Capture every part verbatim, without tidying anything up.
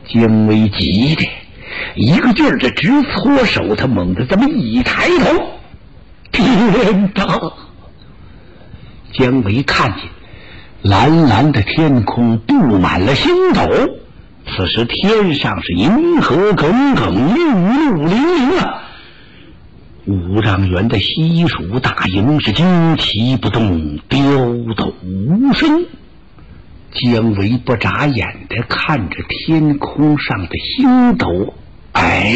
姜维急的一个劲儿的直搓手，他猛地这么一抬头，天哪！姜维看见蓝蓝的天空布满了星斗，此时天上是银河耿耿，绿露玲玲啊！五丈原的西蜀大营是旌旗不动，雕斗无声。姜维不眨眼地看着天空上的星斗，哎，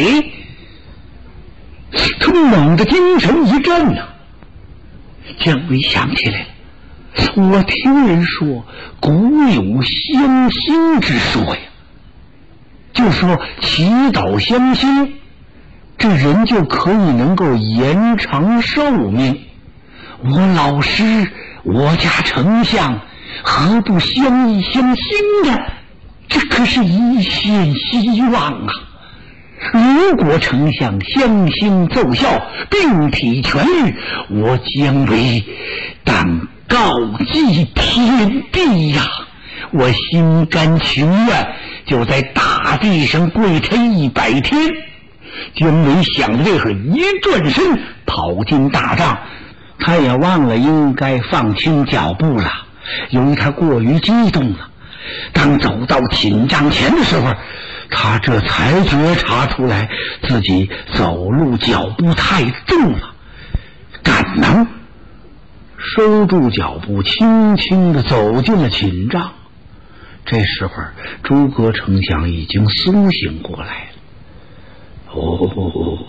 他猛地精神一振啊！姜维想起来了，我听人说古有相星之说呀，就说祈祷相星，这人就可以能够延长寿命。我老师，我家丞相何不相依相星呢？这可是一线希望啊！如果丞相相星奏效，病体痊愈，我姜维当告祭天地呀！我心甘情愿就在大地上跪陈一百天。姜维想着这会儿，一转身跑进大帐，他也忘了应该放轻脚步了，由于他过于激动了。当走到寝帐前的时候，他这才觉察出来自己走路脚步太重了，赶忙收住脚步，轻轻地走进了寝帐。这时候诸葛丞相已经苏醒过来了。哦，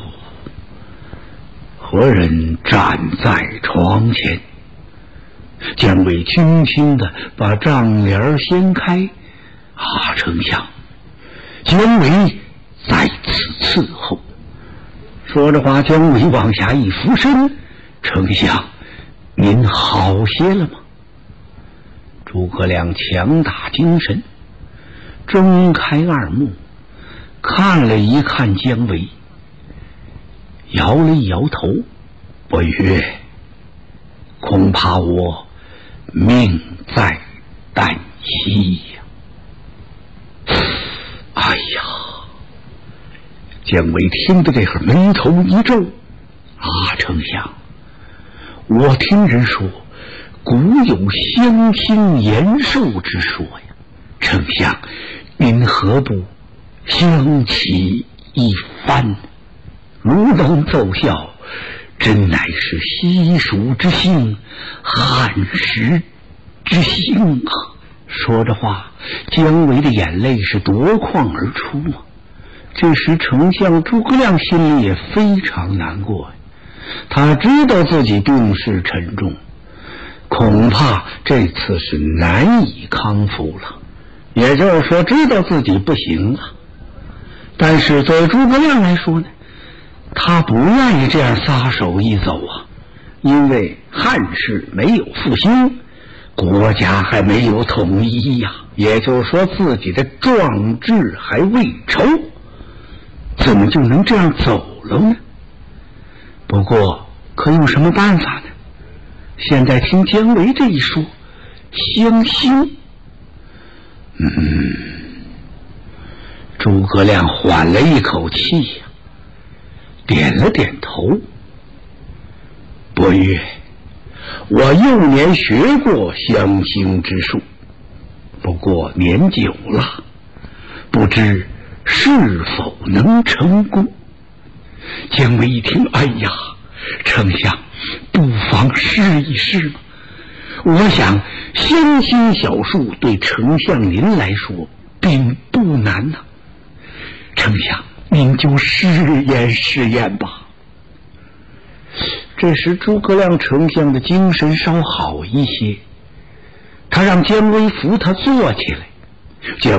何人站在床前？姜维轻轻地把帐帘掀开。啊，丞相！姜维在此伺候。说着话，姜维往下一俯身：“丞相，您好些了吗？”诸葛亮强打精神，睁开二目，看了一看姜维，摇了一摇头，不曰：“恐怕我命在旦夕呀。”哎呀！姜维听得这会儿眉头一皱，啊，丞相，我听人说古有相星延寿之说呀，丞相您何不相启一番？如能奏效，真乃是西蜀之星，汉时之星啊！说着话，姜维的眼泪是夺眶而出啊！这时丞相诸葛亮心里也非常难过，他知道自己病势沉重，恐怕这次是难以康复了，也就是说知道自己不行了。但是对诸葛亮来说呢，他不愿意这样撒手一走啊，因为汉室没有复兴，国家还没有统一呀、啊，也就是说自己的壮志还未酬，怎么就能这样走了呢？不过可有什么办法呢？现在听姜维这一说，相星，嗯，诸葛亮缓了一口气呀、啊，点了点头，伯曰：“我幼年学过相星之术，不过年久了，不知是否能成功。”姜维一听，哎呀，丞相不妨试一试吧。我想相星小术对丞相您来说并不难呐、啊，丞相您就试验试验吧。这时诸葛亮丞相的精神稍好一些，他让姜维扶他坐起来。姜